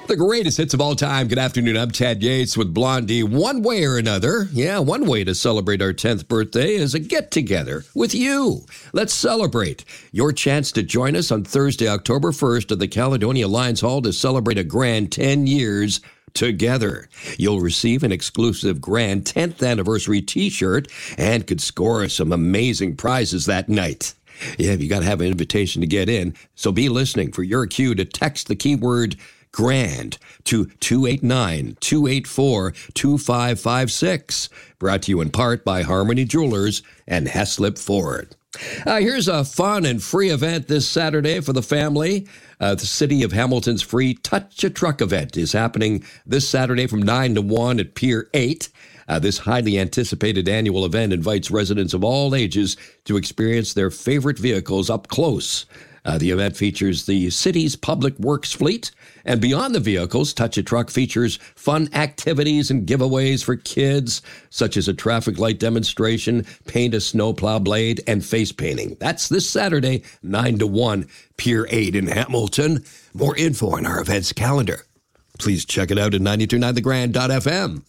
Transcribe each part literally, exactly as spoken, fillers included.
The greatest hits of all time. Good afternoon. I'm Chad Yates with Blondie. One way or another, yeah, one way to celebrate our tenth birthday is a get-together with you. Let's celebrate. Your chance to join us on Thursday, October first at the Caledonia Lions Hall to celebrate a grand ten years together. You'll receive an exclusive grand tenth anniversary t-shirt and could score some amazing prizes that night. Yeah, you got to have an invitation to get in, so be listening for your cue to text the keyword GRAND to two eight nine, two eight four, two five five six. Brought to you in part by Harmony Jewelers and Heslip Ford. Uh, here's a fun and free event this Saturday for the family. Uh, the City of Hamilton's free Touch a Truck event is happening this Saturday from nine to one at Pier eight. Uh, this highly anticipated annual event invites residents of all ages to experience their favorite vehicles up close. Uh, the event features the city's public works fleet, and beyond the vehicles, Touch a Truck features fun activities and giveaways for kids, such as a traffic light demonstration, paint a snowplow blade, and face painting. That's this Saturday, nine to one, Pier eight in Hamilton. More info on our events calendar. Please check it out at nine two nine the grand dot f m.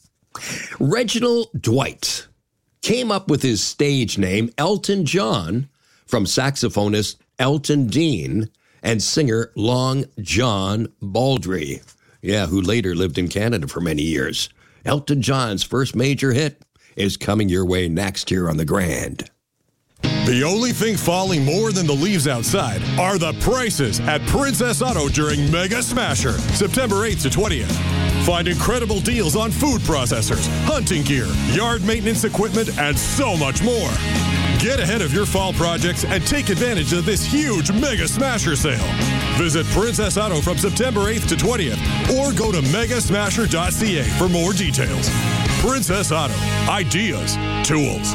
Reginald Dwight came up with his stage name, Elton John, from saxophonist Elton Dean and singer Long John Baldry, yeah, who later lived in Canada for many years. Elton John's first major hit is coming your way next year on The Grand. The only thing falling more than the leaves outside are the prices at Princess Auto during Mega Smasher, September eighth to twentieth. Find incredible deals on food processors, hunting gear, yard maintenance equipment, and so much more. Get ahead of your fall projects and take advantage of this huge Mega Smasher sale. Visit Princess Auto from September eighth to twentieth or go to mega smasher dot c a for more details. Princess Auto. Ideas. Tools.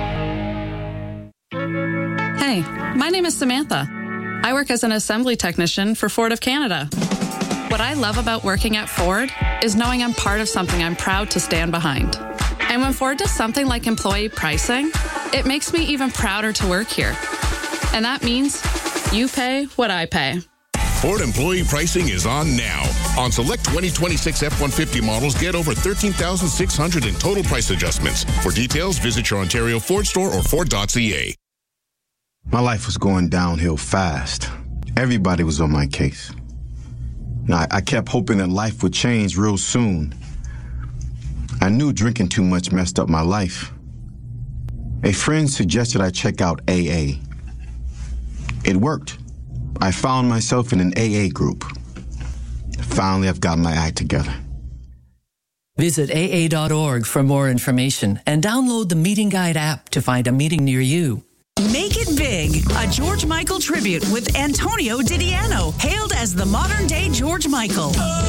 Hey, my name is Samantha. I work as an assembly technician for Ford of Canada. What I love about working at Ford is knowing I'm part of something I'm proud to stand behind. And when Ford does something like employee pricing, it makes me even prouder to work here. And that means you pay what I pay. Ford employee pricing is on now. On select twenty twenty-six F one fifty models, get over thirteen thousand six hundred dollars in total price adjustments. For details, visit your Ontario Ford store or Ford dot c a. My life was going downhill fast. Everybody was on my case. Now, I kept hoping that life would change real soon. I knew drinking too much messed up my life. A friend suggested I check out A A. It worked. I found myself in an A A group. Finally, I've got my act together. Visit A A dot org for more information and download the Meeting Guide app to find a meeting near you. Make It Big, a George Michael tribute with Antonio Didiano, hailed as the modern-day George Michael.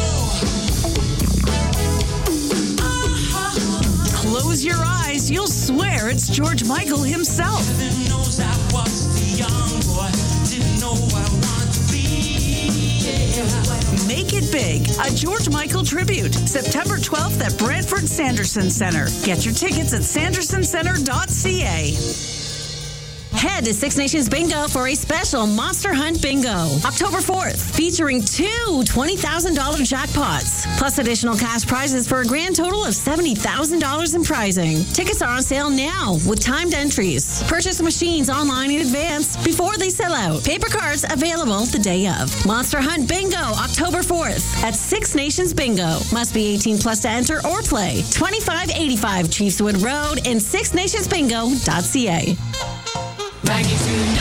Close your eyes, you'll swear it's George Michael himself. Make It Big, a George Michael tribute, September twelfth at Brantford Sanderson Center. Get your tickets at sanderson center dot c a. Head to Six Nations Bingo for a special Monster Hunt Bingo, October fourth, featuring two twenty thousand dollars jackpots, plus additional cash prizes for a grand total of seventy thousand dollars in prizing. Tickets are on sale now with timed entries. Purchase machines online in advance before they sell out. Paper cards available the day of. Monster Hunt Bingo, October fourth at Six Nations Bingo. Must be eighteen plus to enter or play. twenty-five eighty-five Chiefswood Road in six nations bingo dot c a.